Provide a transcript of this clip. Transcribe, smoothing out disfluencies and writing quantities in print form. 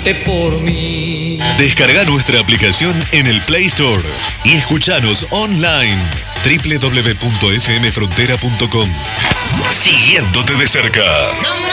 mate por mí. Descarga nuestra aplicación en el Play Store y escuchanos online www.fmfrontera.com. Siguiéndote de cerca.